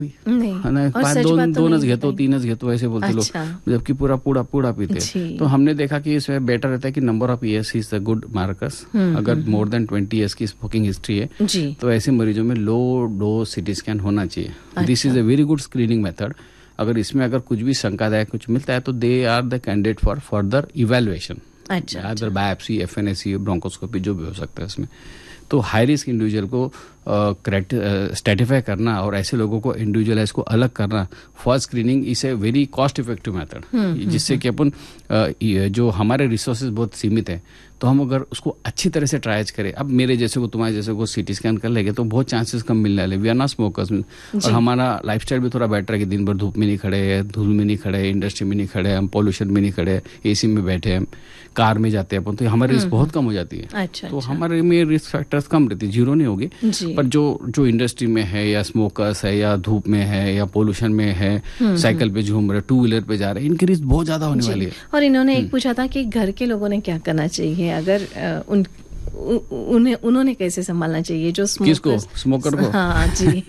नहीं, है ना, और सच बात तो दोनच नहीं घेतो, तीनच घेतो ऐसे बोलते लोग, जबकि पूरा पीते। तो हमने देखा कि इसमें बेटर रहता है कि number of years is the good markers. अगर मोर देन 20 ईयर्स की स्मोकिंग हिस्ट्री है तो ऐसे मरीजों में लो डोज सिटी स्कैन होना चाहिए। This is a very good screening method. अगर इसमें अगर कुछ भी शंकादायक कुछ मिलता है तो they are the candidate for further evaluation, other biopsy, FNAC, bronchoscopy, जो भी हो सकता है इसमें। तो हाई रिस्क इंडिविजुअल को स्ट्रेटिफाई करना और ऐसे लोगों को इंडिविजुअलाइज को अलग करना, first screening is a very cost effective method, जिससे कि अपन जो हमारे रिसोर्सेज बहुत सीमित है तो हम अगर उसको अच्छी तरह से ट्राइज करें। अब मेरे जैसे को, तुम्हारे जैसे को सीटी स्कैन कर लेंगे तो बहुत चांसेस कम मिलने वाले। वी आर नॉट स्मोकर्स, और हमारा लाइफस्टाइल भी थोड़ा बेटर है कि दिन भर धूप में नहीं खड़े, धूल में नहीं खड़े, इंडस्ट्री में नहीं खड़े, हम पॉल्यूशन में नहीं खड़े, एसी में बैठे, हम कार में जाते हैं अपन, तो हमारी रिस्क बहुत कम हो जाती है। तो हमारे में रिस्क फैक्टर्स कम रहती है, जीरो नहीं होगी। पर जो इंडस्ट्री में है या स्मोकर्स है या धूप में है या पोल्यूशन में है, साइकिल पे झूम रहे, टू व्हीलर पे जा रहे, इनकी रिस्क बहुत ज्यादा होने वाली है। और इन्होंने एक पूछा था कि घर के लोगों ने क्या करना चाहिए, अगर उन्होंने कैसे संभालना चाहिए जो किसको, स्मोकर को? हाँ जी।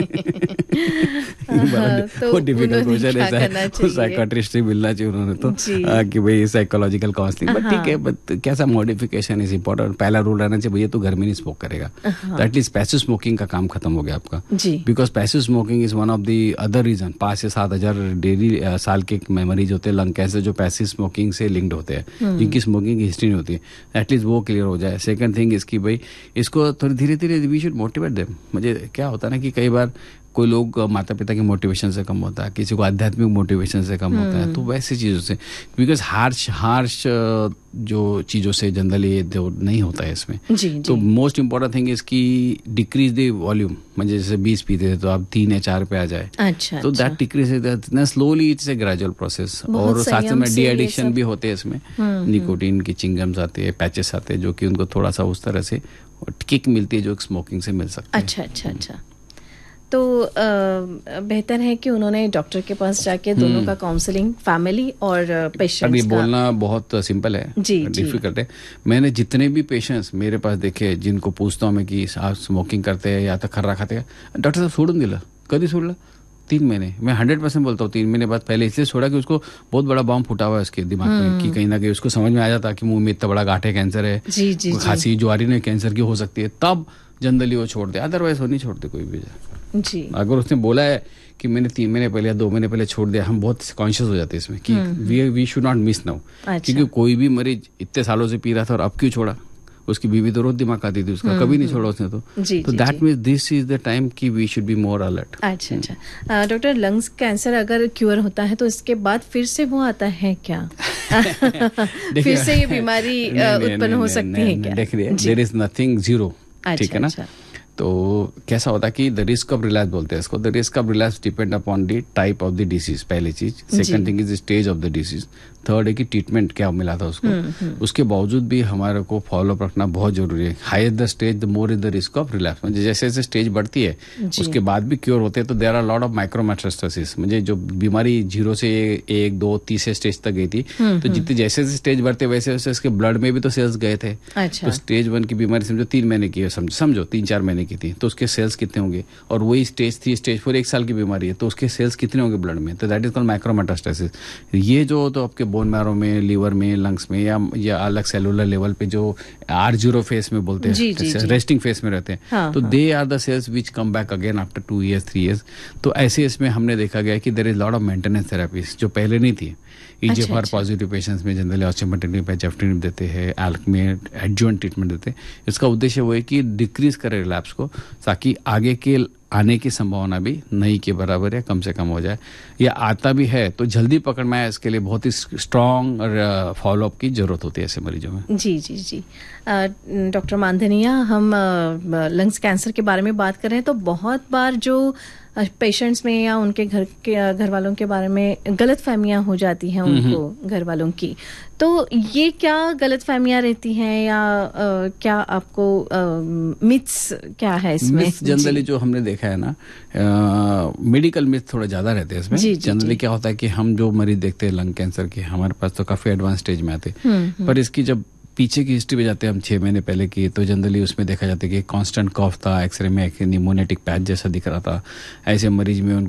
तो डिफिकल्ट क्वेश्चन है, साइकियाट्रिस्ट से मिलना चाहिए उन्होंने तो, कि भाई साइकोलॉजिकल काउंसलिंग। बट ठीक है, बट कैसा मॉडिफिकेशन इज इम्पोर्टेंट। पहला रूल रहना चाहिए, भैया तो घर में नहीं स्मोक करेगा, तो एटलीस्ट पैसिव स्मोकिंग का काम खत्म हो गया आपका। Because passive smoking is one of the other reason. 5 से 7 हजार डेली साल के मरीज होते हैं लंग कैंसर जो पैसिव स्मोकिंग से लिंक्ड होते हैं, जिनकी स्मोकिंग की हिस्ट्री नहीं होती है, एटलीस्ट वो क्लियर हो जाए। सेकंड थिंग इसकी, भाई इसको थोड़ी धीरे धीरे वी शुड मोटिवेट देम। मुझे क्या होता है ना कि कई बार कोई लोग माता पिता के मोटिवेशन से कम होता है, किसी को आध्यात्मिक मोटिवेशन से कम होता है, तो वैसी चीज़ों से, बिकॉज हार्श जो चीज़ों से जनरली जो नहीं होता है इसमें। तो मोस्ट इम्पोर्टेंट थिंग इसकी डिक्रीज द वॉल्यूम, म्हणजे जैसे 20 पीते थे तो आप 3 या 4 पे आ जाए। तो दैट डिक्रीज इतना slowly, it's a gradual process. और साथ में डी एडिक्शन भी होते हैं इसमें, निकोटीन की चिंगम्स आते हैं, पैचेस आते हैं, जो कि उनको थोड़ा सा उस तरह से किक मिलती है जो स्मोकिंग से मिल सकती है। अच्छा। तो बेहतर है कि उन्होंने डॉक्टर के पास जाके दोनों का काउंसलिंग, फैमिली और पेशेंट्स का। बोलना बहुत सिंपल है, डिफिकल्ट है। मैंने जितने भी पेशेंट्स मेरे पास देखे, जिनको पूछता हूँ मैं कि आप स्मोकिंग करते हैं या तो खर्रा खाते हैं, डॉक्टर साहब सोडून दिला, कभी सोडला 3 महीने। मैं 100% बोलता हूँ 3 महीने बाद। पहले इसलिए छोड़ा कि उसको बहुत बड़ा बॉम्ब फूटा हुआ है उसके दिमाग में, कि कहीं ना कहीं उसको समझ में आ जाता कि मुंह में इतना बड़ा गांठ है, कैंसर है, खांसी ज्वारी नहीं कैंसर की हो सकती है, तब जनरली वो छोड़ दे, अदरवाइज वो नहीं छोड़ते कोई भी। अगर उसने बोला है कि मैंने 3 महीने पहले या 2 महीने पहले छोड़ दिया, हम बहुत कॉन्शियस हो जाते हैं इसमें कि we should not miss now. क्योंकि कोई भी मरीज इतने सालों से पी रहा था और अब क्यों छोड़ा, उसकी बीवी तो रोज दिमाग आती थी उसका, कभी नहीं छोड़ा उसने तो that means this is the time कि we should be more alert. अच्छा। डॉक्टर, लंग्स कैंसर अगर क्योर होता है तो इसके बाद फिर से वो आता है क्या? फिर से ये बीमारी उत्पन्न हो सकती है क्या? देखिए, देयर इज नथिंग जीरो, ठीक है ना। तो कैसा होता है कि द रिस्क ऑफ रिलैप्स बोलते हैं इसको। The risk of relapse depend upon the type of the disease, पहली चीज। Second thing is the stage of the disease. Third है कि ट्रीटमेंट क्या मिला था उसको। उसके बावजूद भी हमारे को फॉलोअप रखना बहुत जरूरी है। Higher the stage the more is the risk of relapse. म्हणजे जैसे जैसे स्टेज बढ़ती है उसके बाद भी क्योर होते हैं तो there are lot of micrometastasis. म्हणजे जो बीमारी 0 से 1, 2, 3 स्टेज तक गई थी, तो जितने जैसे जैसे स्टेज बढ़ते वैसे वैसे उसके ब्लड में भी तो सेल्स गए थे। तो स्टेज 1 की बीमारी समझो 3 महीने की है, समझो 3-4 महीने की थी, तो उसके सेल्स कितने होंगे। और वही स्टेज 3, स्टेज 4 1 साल की बीमारी है, तो उसके सेल्स कितने होंगे ब्लड में। तो दैट इज कॉल्ड माइक्रोमेटास्टेसिस। ये जो तो आपके बोन मैरो में, लीवर में, लंग्स में या अलग सेलुलर लेवल पे जो R0 फेस में बोलते हैं, रेस्टिंग फेस में रहते हैं, तो they are the cells which come back again after 2 years 3 years। तो ऐसे इसमें हमने देखा गया कि there is lot of maintenance therapies जो पहले नहीं थी। EGFR पॉजिटिव पेशेंट्स में जनरली ऑस्टियोमेटिनिब, जेफ्टिनिब देते हैं, एल्क में एडजुवेंट ट्रीटमेंट देते हैं। इसका उद्देश्य वो है कि डिक्रीज करे रिलैप्स को, ताकि आगे के आने की संभावना भी नहीं के बराबर या कम से कम हो जाए। या आता भी है तो जल्दी पकड़ में आए, इसके लिए बहुत ही स्ट्रॉन्ग और फॉलोअप की जरूरत होती है ऐसे मरीजों में। जी। डॉक्टर मानधनिया, हम लंग्स कैंसर के बारे में बात कर रहे हैं तो बहुत बार जो पेशेंट्स में या उनके घर वालों के बारे में गलत फहमियां हो जाती हैं उनको, घर वालों की, तो ये क्या गलत फहमियां रहती हैं या क्या आपको मिथ्स क्या है इसमें? मिथ्स जनरली जो हमने देखा है ना, मेडिकल मिथ थोड़ा ज्यादा रहते हैं इसमें। जनरली क्या होता है कि हम जो मरीज देखते हैं लंग कैंसर के, हमारे पास तो काफी एडवांस स्टेज में आते हैं, पर इसकी जब पीछे की हिस्ट्री पे जाते हैं हम 6 महीने पहले की, तो जनरली उसमें देखा जाता है कि कांस्टेंट कॉफ था, एक्सरे में निमोनेटिक पैच जैसा दिख रहा था। ऐसे मरीज में